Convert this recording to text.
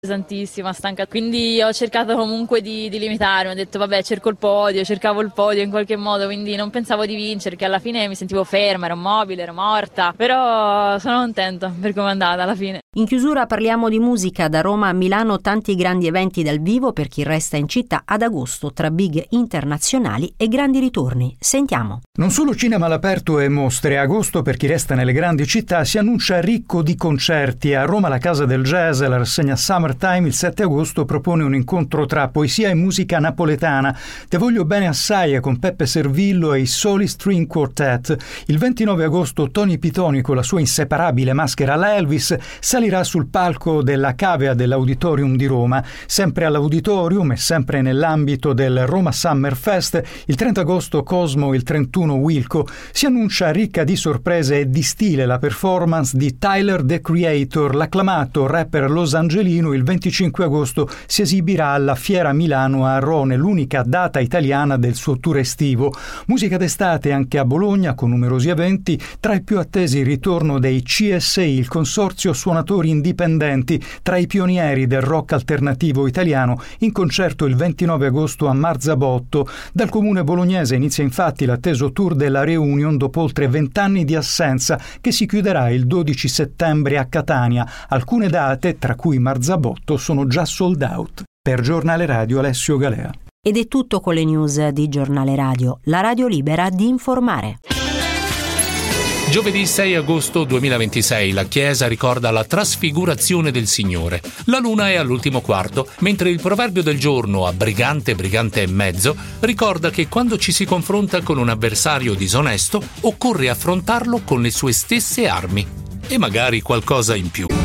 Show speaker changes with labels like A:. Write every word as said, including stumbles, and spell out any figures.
A: pesantissima, stanca, quindi ho cercato comunque di, di limitarmi, ho detto vabbè cerco il podio, cercavo il podio in qualche modo, quindi non pensavo di vincere, che alla fine mi sentivo ferma, ero mobile, ero morta, però sono contenta per come è andata alla fine.
B: In chiusura parliamo di musica. Da Roma a Milano tanti grandi eventi dal vivo per chi resta in città ad agosto, tra big internazionali e grandi ritorni. Sentiamo.
C: Non solo cinema all'aperto e mostre, agosto per chi resta nelle grandi città si annuncia ricco di concerti. A Roma la Casa del Jazz, la rassegna Summertime, il sette agosto propone un incontro tra poesia e musica napoletana. Te voglio bene assai con Peppe Servillo e i Soli String Quartet. Il ventinove agosto Tony Pitoni con la sua inseparabile maschera alla Elvis salirà sul palco della Cavea dell'Auditorium di Roma. Sempre all'Auditorium e sempre nell'ambito del Roma Summer Fest, il trenta agosto Cosmo, il trentuno Wilco. Si annuncia ricca di sorprese e di stile la performance di Tyler, the Creator. L'acclamato rapper losangelino il venticinque agosto si esibirà alla Fiera Milano a Arrone, l'unica data italiana del suo tour estivo. Musica d'estate anche a Bologna con numerosi eventi, tra i più attesi il ritorno dei C S I, il consorzio suonatori indipendenti, tra i pionieri del rock alternativo italiano, in concerto il ventinove agosto a Marzabotto. Dal comune bolognese inizia infatti l'atteso tour della Reunion dopo oltre vent'anni di assenza, che si chiuderà il dodici settembre a Catania. Alcune date, tra cui Marzabotto, sono già sold out. Per Giornale Radio Alessio Galea.
B: Ed è tutto con le news di Giornale Radio, la radio libera di informare.
D: Giovedì sei agosto duemilaventisei la Chiesa ricorda la trasfigurazione del Signore. La luna è all'ultimo quarto, mentre il proverbio del giorno, a brigante, brigante e mezzo, ricorda che quando ci si confronta con un avversario disonesto, occorre affrontarlo con le sue stesse armi e magari qualcosa in più.